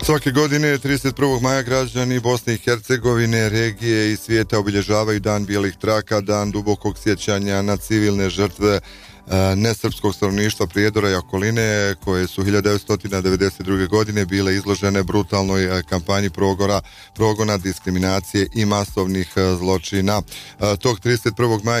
Svake godine 31. maja građani Bosne i Hercegovine, regije i svijeta obilježavaju Dan bijelih traka, dan dubokog sjećanja na civilne žrtve nesrpskog stanovništva Prijedora i okoline, koje su 1992. godine bile izložene brutalnoj kampanji progona, diskriminacije i masovnih zločina. Tog 31. maja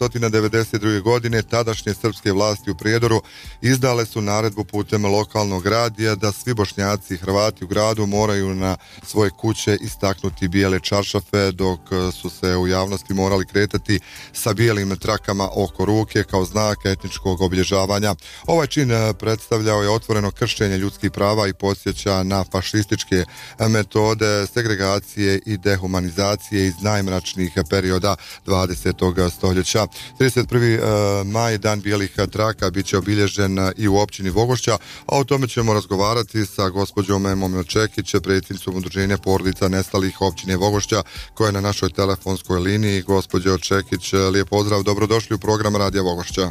1992. godine tadašnje srpske vlasti u Prijedoru izdale su naredbu putem lokalnog radija da svi Bošnjaci i Hrvati u gradu moraju na svoje kuće istaknuti bijele čaršafe, dok su se u javnosti morali kretati sa bijelim trakama oko ruke kao znak etničkog obilježavanja. Ovaj čin predstavljao je otvoreno kršenje ljudskih prava i podsjeća na fašističke metode segregacije i dehumanizacije iz najmračnijih perioda 20. stoljeća. 31. maj, Dan bijelih traka, bit će obilježen i u općini Vogošća, a o tome ćemo razgovarati sa gospođom Emom Čekić, predsjednicom Udruženja porodica nestalih općine Vogošća, koja je na našoj telefonskoj liniji. Gospođo Čekić, lijep pozdrav, dobrodošli u program Radija Vogošća.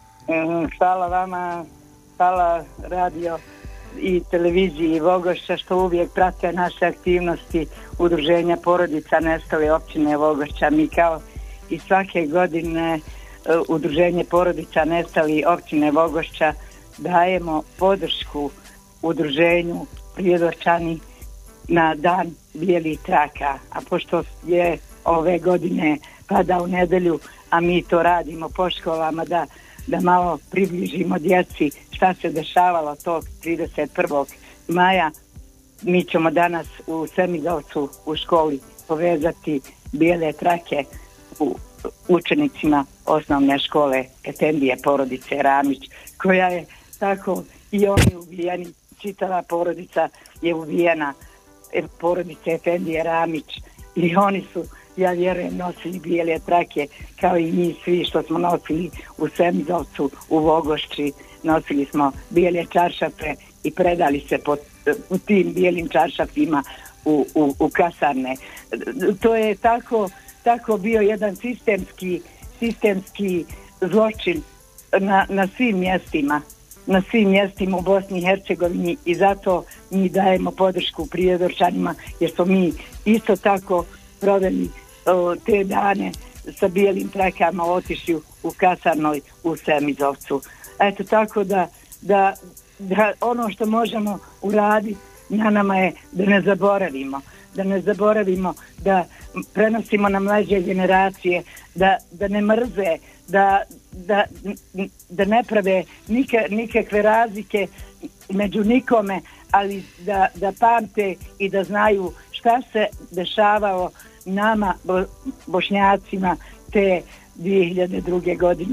Hvala vama, hvala radio i televiziji Vogošća što uvijek prate naše aktivnosti Udruženja porodica nestale općine Vogošća. Mi kao i svake godine Udruženje porodica nestali općine Vogošća dajemo podršku Udruženju Prijedorčani na Dan bijelih traka, a pošto je ove godine pada u nedelju, a mi to radimo po školama da malo približimo djeci šta se dešavalo tog 31. maja, mi ćemo danas u Semidovcu u školi povezati bijele trake u učenicima osnovne škole Efendije porodice Ramić, koja je tako i oni ubijeni, čitava porodica je ubijena, porodice Efendije Ramić, i oni su, ja vjerujem, nosili bijele trake kao i mi svi što smo nosili u Semidovcu, u Vogošći, nosili smo bijele čaršafe i predali se po tim bijelim čaršafima u kasarne. To je tako bio jedan sistemski zločin na svim mjestima u Bosni i Hercegovini, i zato mi dajemo podršku Prijedorčanima, jer smo mi isto tako proveli te dane sa bijelim trakama, otišli u kasarnoj u Semidovcu. Eto, tako da ono što možemo uraditi na nama je da ne zaboravimo, da prenosimo na mlađe generacije, da ne mrze, da ne prave nikakve razlike među nikome, ali da pamte i da znaju šta se dešavalo nama Bošnjacima te 2002. godine.